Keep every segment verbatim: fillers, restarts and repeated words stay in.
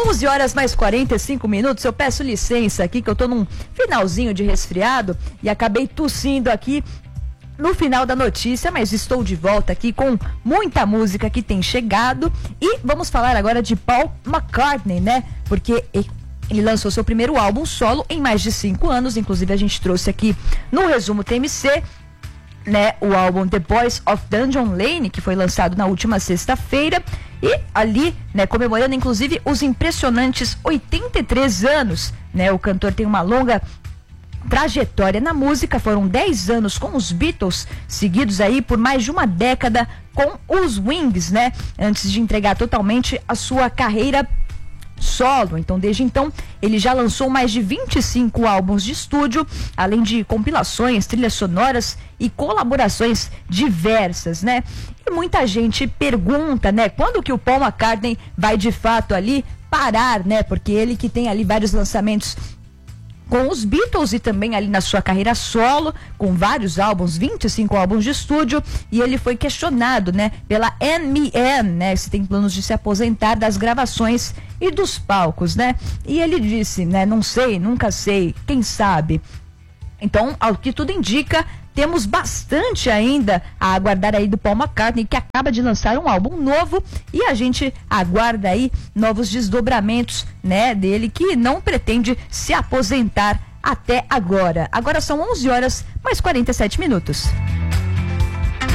onze horas mais quarenta e cinco minutos. Eu peço licença aqui que eu tô num finalzinho de resfriado e acabei tossindo aqui no final da notícia, mas estou de volta aqui com muita música que tem chegado e vamos falar agora de Paul McCartney, né? Porque ele lançou seu primeiro álbum solo em mais de cinco anos, inclusive a gente trouxe aqui no resumo T M C, né, o álbum The Boys of Dungeon Lane, que foi lançado na última sexta-feira, e ali, né, comemorando inclusive os impressionantes oitenta e três anos, né? O cantor tem uma longa trajetória na música, foram dez anos com os Beatles, seguidos aí por mais de uma década com os Wings, né? Antes de entregar totalmente a sua carreira solo. Então, desde então, ele já lançou mais de vinte e cinco álbuns de estúdio, além de compilações, trilhas sonoras e colaborações diversas, né? E muita gente pergunta, né, quando que o Paul McCartney vai de fato ali parar, né? Porque ele que tem ali vários lançamentos com os Beatles e também ali na sua carreira solo, com vários álbuns, vinte e cinco álbuns de estúdio, e ele foi questionado, né, pela M M M, né, se tem planos de se aposentar das gravações e dos palcos, né? E ele disse, né, não sei, nunca sei, quem sabe. Então, ao que tudo indica, temos bastante ainda a aguardar aí do Paul McCartney, que acaba de lançar um álbum novo, e a gente aguarda aí novos desdobramentos, né, dele, que não pretende se aposentar até agora. Agora são onze horas mais quarenta e sete minutos.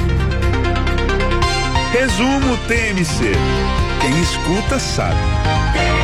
Resumo T M C. Quem escuta sabe.